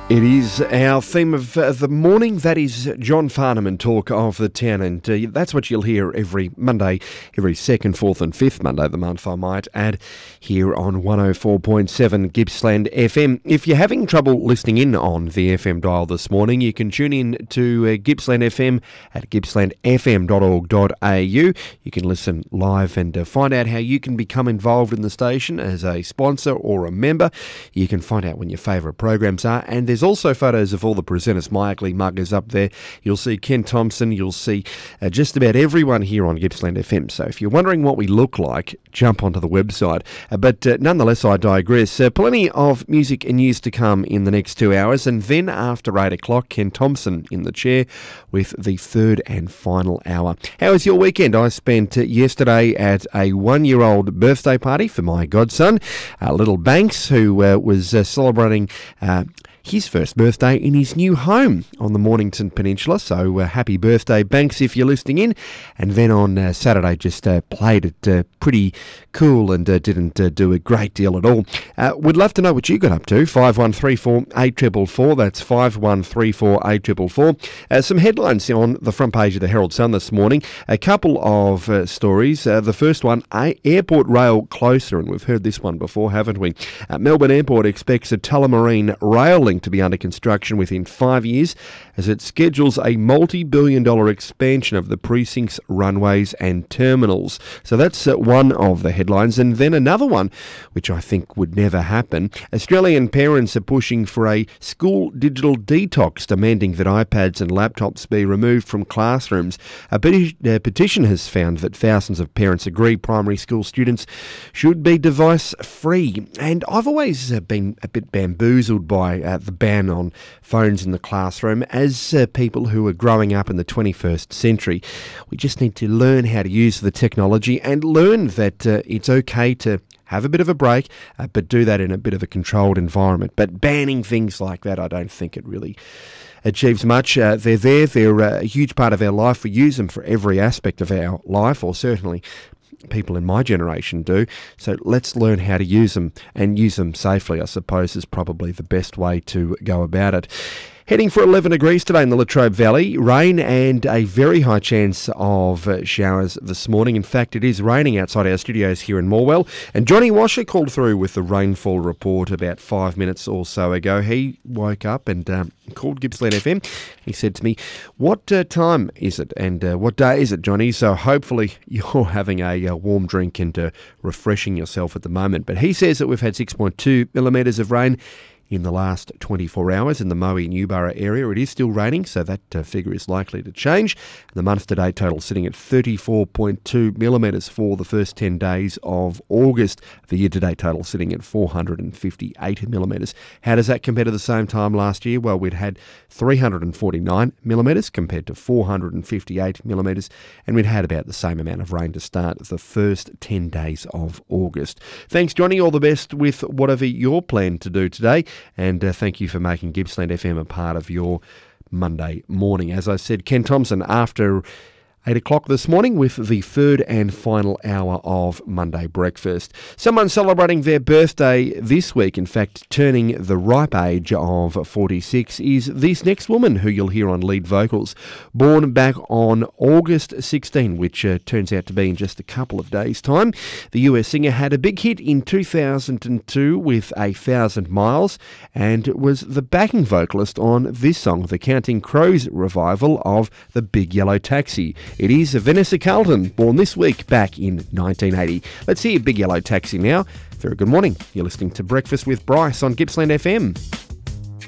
It is our theme of the morning. That is John Farnham and Talk of the Town, and that's what you'll hear every Monday, every second, fourth and fifth Monday of the month, I might add, here on 104.7 Gippsland FM. If you're having trouble listening in on the FM dial this morning, you can tune in to Gippsland FM at gippslandfm.org.au. You can listen live and find out how you can become involved in the station as a sponsor or a member. You can find out when your favourite programs are, and there's also photos of all the presenters, my ugly muggers up there. You'll see Ken Thompson, you'll see just about everyone here on Gippsland FM. So if you're wondering what we look like, jump onto the website. But nonetheless, I digress. Plenty of music and news to come in the next 2 hours, and then after 8 o'clock, Ken Thompson in the chair with the third and final hour. How was your weekend? I spent yesterday at a 1-year-old birthday party for my godson, little Banks, who was celebrating his first birthday in his new home on the Mornington Peninsula. So happy birthday, Banks, if you're listening in. And then on Saturday just played it pretty cool and didn't do a great deal at all. We'd love to know what you got up to. 5134 8444. That's 5134 8444. Some headlines on the front page of the Herald Sun this morning. A couple of stories. The first one, airport rail closer, and we've heard this one before, haven't we? Melbourne Airport expects a Tullamarine rail link to be under construction within 5 years as it schedules a multi-billion-dollar expansion of the precinct's runways and terminals. So that's one of the headlines. And then another one, which I think would never happen. Australian parents are pushing for a school digital detox, demanding that iPads and laptops be removed from classrooms. A petition has found that thousands of parents agree primary school students should be device-free. And I've always been a bit bamboozled by the ban on phones in the classroom. As people who are growing up in the 21st century, we just need to learn how to use the technology and learn that it's okay to have a bit of a break, but do that in a bit of a controlled environment. But banning things like that, I don't think it really achieves much. They're a huge part of our life. We use them for every aspect of our life, or certainly people in my generation do. So let's learn how to use them, and use them safely, I suppose, is probably the best way to go about it. Heading for 11 degrees today in the Latrobe Valley. Rain and a very high chance of showers this morning. In fact, it is raining outside our studios here in Morwell. And Johnny Washer called through with the rainfall report about 5 minutes or so ago. He woke up and called Gippsland FM. He said to me, what time is it and what day is it, Johnny? So hopefully you're having a warm drink and refreshing yourself at the moment. But he says that we've had 6.2 millimetres of rain in the last 24 hours in the Moe-Newborough area. It is still raining, so that figure is likely to change. The month-to-date total sitting at 34.2 millimetres for the first 10 days of August. The year-to-date total sitting at 458 millimetres. How does that compare to the same time last year? Well, we'd had 349 millimetres compared to 458 millimetres, and we'd had about the same amount of rain to start the first 10 days of August. Thanks, Johnny. All the best with whatever you're planning to do today. And thank you for making Gippsland FM a part of your Monday morning. As I said, Ken Thompson after 8 o'clock this morning with the third and final hour of Monday Breakfast. Someone celebrating their birthday this week, in fact, turning the ripe age of 46, is this next woman who you'll hear on lead vocals. Born back on August 16, which turns out to be in just a couple of days' time. The US singer had a big hit in 2002 with 1,000 Miles and was the backing vocalist on this song, the Counting Crows revival of The Big Yellow Taxi. It is Vanessa Carlton, born this week back in 1980. Let's hear Big Yellow Taxi now. Very good morning. You're listening to Breakfast with Bryce on Gippsland FM.